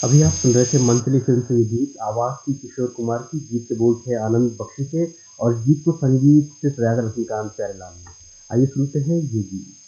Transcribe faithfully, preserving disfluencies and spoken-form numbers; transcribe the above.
अभी आप सुन रहे थे मंथली फिल्म से ये गीत, आवाज़ थी किशोर कुमार की, गीत के बोल थे आनंद बख्शी के और गीत को संगीत से सजाया था लक्ष्मीकांत प्यारेलाल ने। आइए सुनते हैं ये गीत।